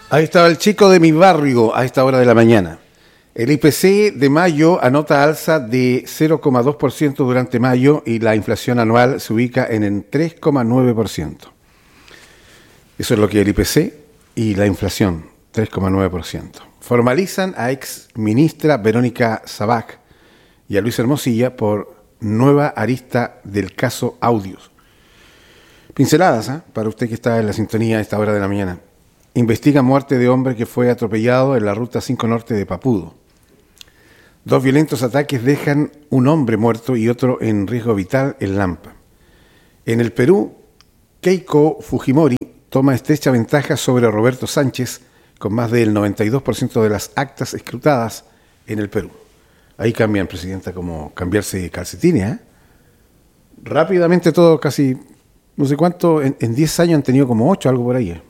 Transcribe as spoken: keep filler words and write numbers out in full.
Ahí estaba el chico de mi barrio a esta hora de la mañana. El I P C de mayo anota alza de cero coma dos por ciento durante mayo y la inflación anual se ubica en el tres coma nueve por ciento. Eso es lo que el I P C y la inflación, tres coma nueve por ciento. Formalizan a ex ministra Verónica Sabac y a Luis Hermosilla por nueva arista del caso Audios. Pinceladas, ¿eh? Para usted que está en la sintonía a esta hora de la mañana. Investiga muerte de hombre que fue atropellado en la ruta cinco norte de Papudo. Dos violentos ataques dejan un hombre muerto y otro en riesgo vital en Lampa. En el Perú, Keiko Fujimori toma estrecha ventaja sobre Roberto Sánchez con más del noventa y dos por ciento de las actas escrutadas en el Perú. Ahí cambian, presidenta, como cambiarse calcetines, ¿eh? Rápidamente todo, casi, no sé cuánto, en diez años han tenido como ocho, algo por ahí. ¿eh?